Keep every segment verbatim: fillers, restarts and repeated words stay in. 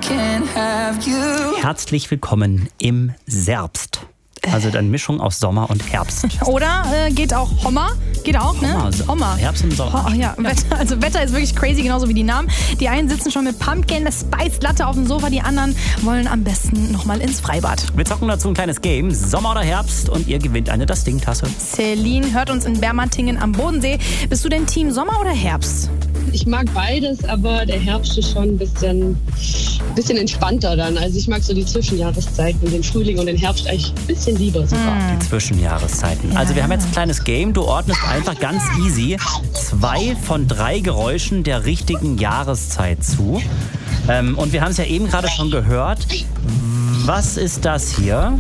can't have you. Herzlich willkommen im Serbst. Also eine Mischung aus Sommer und Herbst. Oder äh, geht auch Hommer? Geht auch, ne? Hommer, Hommer. Herbst und Sommer. Oh, ja. Wetter, also Wetter ist wirklich crazy, genauso wie die Namen. Die einen sitzen schon mit Pumpkin Spice Latte auf dem Sofa, die anderen wollen am besten nochmal ins Freibad. Wir zocken dazu ein kleines Game, Sommer oder Herbst, und ihr gewinnt eine Das Ding-Tasse. Celine hört uns in Bermatingen am Bodensee. Bist du denn Team Sommer oder Herbst? Ich mag beides, aber der Herbst ist schon ein bisschen, bisschen entspannter dann. Also ich mag so die Zwischenjahreszeiten, den Frühling und den Herbst eigentlich ein bisschen lieber sogar. Die Zwischenjahreszeiten. Ja. Also wir haben jetzt ein kleines Game. Du ordnest einfach ganz easy zwei von drei Geräuschen der richtigen Jahreszeit zu. Ähm, und wir haben es ja eben gerade schon gehört. Was ist das hier?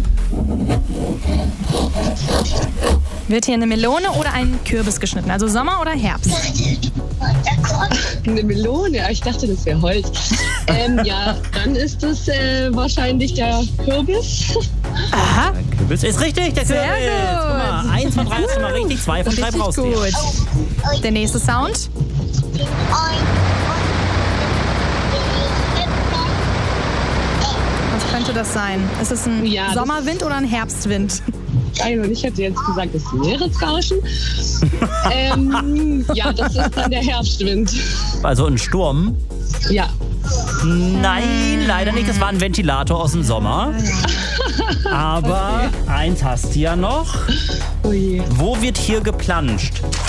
Wird hier eine Melone oder ein Kürbis geschnitten? Also Sommer oder Herbst? Eine Melone, ich dachte, das wäre Holz. ähm, ja, dann ist das äh, wahrscheinlich der Kürbis. Aha. Der Kürbis ist richtig, der Sehr Kürbis. gut. Guck mal, eins von drei ist schon mal richtig, zwei von drei Richtig brauchst du. gut. Der nächste Sound. Was könnte das sein? Ist es ein Ja, das- Sommerwind oder ein Herbstwind? Also ich hätte jetzt gesagt, das Meeresrauschen. ähm, ja, das ist dann der Herbstwind. Also ein Sturm. Ja. Nein, leider nicht. Das war ein Ventilator aus dem Sommer. Aber eins hast du ja noch. Ui. Wo wird hier geplanscht?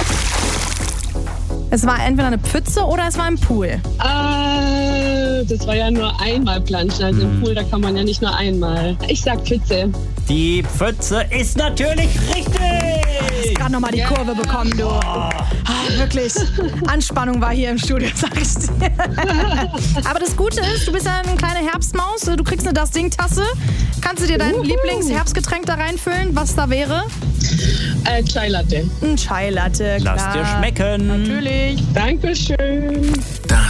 Es war entweder eine Pfütze oder es war ein Pool. Äh, das war ja nur einmal planschen. Also im Pool, da kann man ja nicht nur einmal. Ich sag Pfütze. Die Pfütze ist natürlich richtig. Gerade nochmal die Kurve bekommen, du. Ah, wirklich. Anspannung war hier im Studio, sag ich dir. Aber das Gute ist, du bist ja eine kleine Herbstmaus. Du kriegst eine Das Ding-Tasse. Kannst du dir dein Uhu. Lieblingsherbstgetränk da reinfüllen? Was da wäre? Äh, Chai Latte. Ein Chai Latte, klar. Lass dir schmecken. Natürlich. Dankeschön.